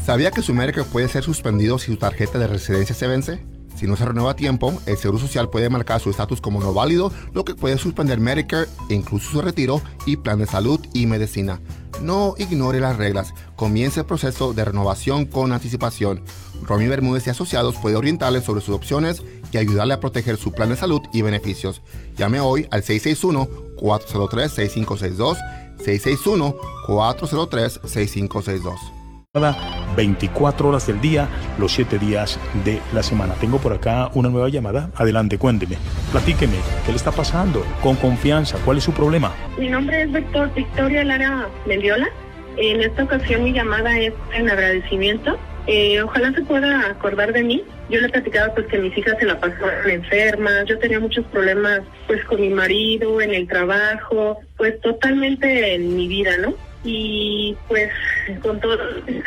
¿Sabía que su Medicare puede ser suspendido si su tarjeta de residencia se vence? Si no se renueva a tiempo, el Seguro Social puede marcar su estatus como no válido, lo que puede suspender Medicare, incluso su retiro y plan de salud y medicina. No ignore las reglas. Comience el proceso de renovación con anticipación. Romy Bermúdez y Asociados puede orientarle sobre sus opciones y ayudarle a proteger su plan de salud y beneficios. Llame hoy al 661-403-6562, 661-403-6562. 24 horas del día, los 7 días de la semana. Tengo por acá una nueva llamada. Adelante, cuénteme, platíqueme, ¿qué le está pasando? Con confianza, ¿cuál es su problema? Mi nombre es Victoria Lara Mendiola. En esta ocasión mi llamada es en agradecimiento. Ojalá se pueda acordar de mí. Yo le platicaba pues que mis hijas se la pasaban enfermas, yo tenía muchos problemas pues con mi marido, en el trabajo, pues totalmente en mi vida, ¿no? Y pues con todo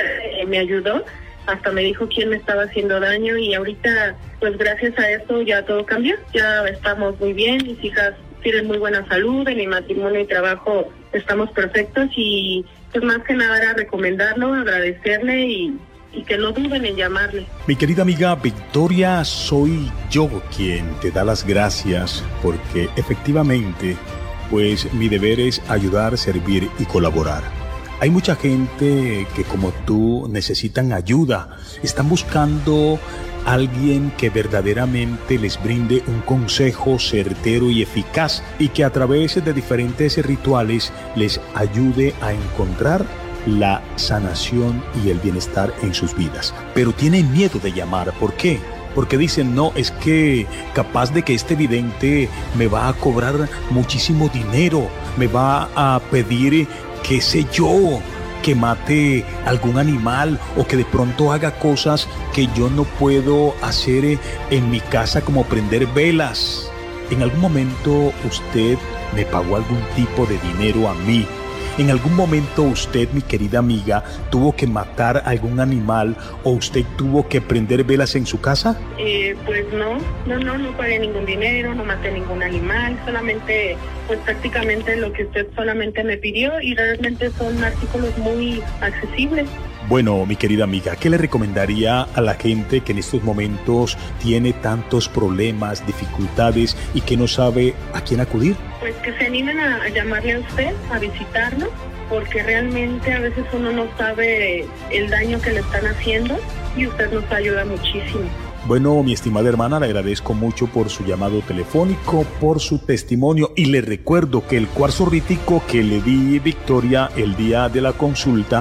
me ayudó, hasta me dijo quién me estaba haciendo daño y ahorita pues gracias a eso ya todo cambió, ya estamos muy bien, mis hijas tienen muy buena salud, en mi matrimonio y trabajo estamos perfectos y pues más que nada era recomendarlo, agradecerle y que no duden en llamarle. Mi querida amiga Victoria, soy yo quien te da las gracias porque efectivamente pues mi deber es ayudar, servir y colaborar. Hay mucha gente que como tú necesitan ayuda, están buscando a alguien que verdaderamente les brinde un consejo certero y eficaz y que a través de diferentes rituales les ayude a encontrar la sanación y el bienestar en sus vidas. Pero tienen miedo de llamar, ¿por qué? Porque dicen, no, es que capaz de que este vidente me va a cobrar muchísimo dinero, me va a pedir, qué sé yo, que mate algún animal o que de pronto haga cosas que yo no puedo hacer en mi casa, como prender velas. ¿En algún momento usted me pagó algún tipo de dinero a mí? ¿En algún momento usted, mi querida amiga, tuvo que matar algún animal o usted tuvo que prender velas en su casa? Pues no pagué ningún dinero, no maté ningún animal, solamente, pues prácticamente lo que usted solamente me pidió y realmente son artículos muy accesibles. Bueno, mi querida amiga, ¿qué le recomendaría a la gente que en estos momentos tiene tantos problemas, dificultades y que no sabe a quién acudir? Pues que se animen a llamarle a usted, a visitarnos, porque realmente a veces uno no sabe el daño que le están haciendo y usted nos ayuda muchísimo. Bueno, mi estimada hermana, le agradezco mucho por su llamado telefónico, por su testimonio y le recuerdo que el cuarzo rítico que le di Victoria el día de la consulta,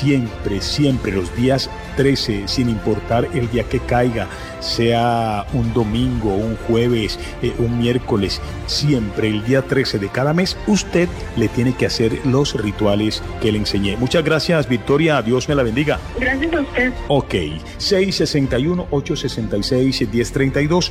siempre los días 13, sin importar el día que caiga, sea un domingo, un jueves, un miércoles, siempre el día 13 de cada mes, usted le tiene que hacer los rituales que le enseñé. Muchas gracias, Victoria, Dios me la bendiga. Gracias a usted. Ok, 661-866-1032,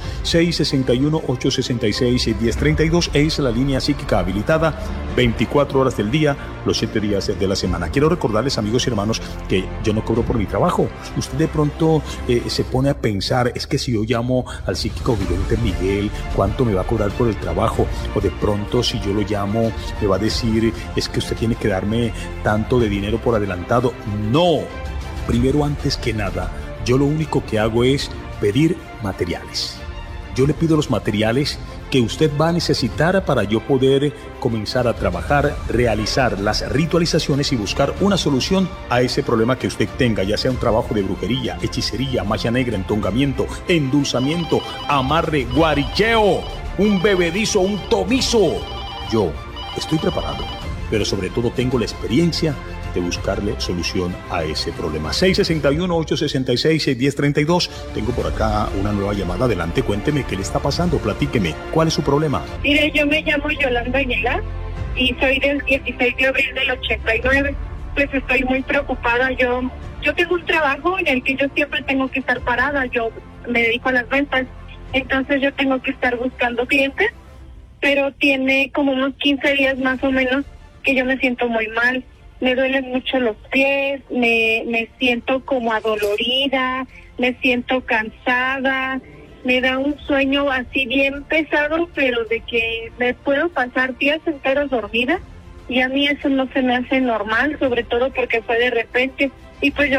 661-866-1032 es la línea psíquica habilitada 24 horas del día, los 7 días de la semana. Quiero recordarles, amigos y hermanos, que yo no cobro por mi trabajo. Usted de pronto se pone a pensar, es que si yo llamo al psíquico vidente Miguel, ¿cuánto me va a cobrar por el trabajo? O de pronto si yo lo llamo, me va a decir, es que usted tiene que darme tanto de dinero por adelantado. No, primero, antes que nada, yo lo único que hago es pedir materiales. Yo le pido los materiales que usted va a necesitar para yo poder comenzar a trabajar, realizar las ritualizaciones y buscar una solución a ese problema que usted tenga, ya sea un trabajo de brujería, hechicería, magia negra, entongamiento, endulzamiento, amarre, guaricheo, un bebedizo, un tomizo. Yo estoy preparado, pero sobre todo tengo la experiencia de buscarle solución a ese problema. 661-866-1032. Tengo por acá una nueva llamada. Adelante, cuénteme qué le está pasando, platíqueme. ¿Cuál es su problema? Mire, yo me llamo Yolanda Aguilar y soy del 16 de abril del 89. Pues estoy muy preocupada. Yo tengo un trabajo en el que yo siempre tengo que estar parada. Yo me dedico a las ventas. Entonces yo tengo que estar buscando clientes, pero tiene como unos 15 días más o menos que yo me siento muy mal. Me duelen mucho los pies, me siento como adolorida, me siento cansada, me da un sueño así bien pesado, pero de que me puedo pasar días enteros dormida y a mí eso no se me hace normal, sobre todo porque fue de repente y pues yo